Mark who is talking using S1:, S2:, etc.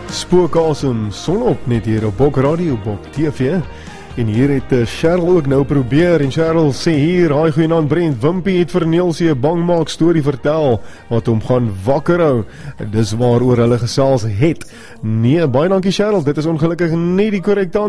S1: Spookasem sonop net hier op Bok Radio, Bok TV. En hier het Cheryl ook nou probeer en Cheryl sê hier, "Haai goeienaand Brent, Wimpie het vir Neelsie 'n bangmaak storie vertel wat hom gaan wakker hou." Dis waaroor hulle gesels het. Nee, baie dankie Cheryl, dit is ongelukkig nie die korrekte